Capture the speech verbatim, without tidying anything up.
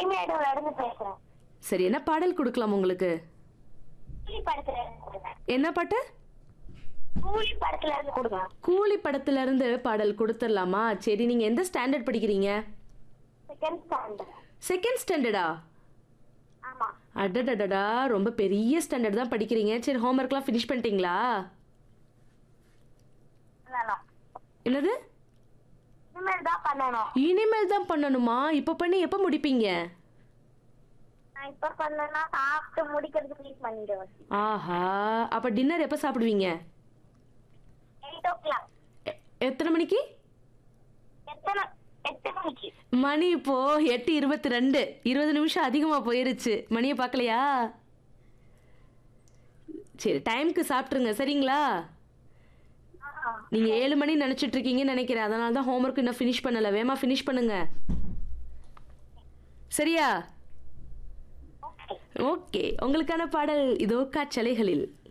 மணிமேடோல இருந்து பேசுறேன். சரி, என்ன பாடல் கொடுக்கலாம் உங்களுக்கு? கூலி படத்துல இருந்து கொடுங்க. என்ன பாட்டு? கூலி படத்துல இருந்து கொடுங்க. கூலி படத்துல இருந்து பாடல் கொடுத்துடலாமா? சரி, நீங்க எந்த ஸ்டாண்டர்ட் படிக்கிறீங்க? Second standard. செகண்ட் ஸ்டாண்டர்டா? ஆமா. அடடடடா, ரொம்ப பெரிய ஸ்டாண்டர்ட் தான் படிக்கிறீங்க. சரி, ஹோம்ஒர்க்லாம் ஃபினிஷ் பண்ணிட்டீங்களா? பண்ணணும். என்னது? இனிமேல் தான் பண்ணணும். இனிமேல் தான் பண்ணணுமா? இப்ப பண்ணி எப்ப முடிப்பீங்க? நான் இப்ப பண்ணனா சாப்பிட்டு முடிக்கிறதுக்கு ப்ளீஸ் பண்ணிடுவேன். ஆஹா, அப்ப டின்னர் எப்ப சாப்பிடுவீங்க? எயிட் ஓ கிளாக். எ- எத்தனை மணிக்கு? எத்தனை எத்தனை மணிக்கு? மணி இப்போ எட்டு இருபத்தி ரெண்டு. இருபது நிமிஷம் அதிகமா போயிருச்சு. மணியை பார்க்கலையா? சரி, டைம்க்கு சாப்பிட்ருங்க, சரிங்களா? ஆ. நீங்க ஏழு மணி நினைச்சிட்டு இருக்கீங்கன்னு நினைக்கிறேன். அதனால தான் ஹோம்ஒர்க் இன்னும் ஃபினிஷ் பண்ணல. வேமா ஃபினிஷ் பண்ணுங்க, சரியா? ஓகே. ஓகே, உங்களுக்கான பாடல் இதோ காற்றலைகளில்.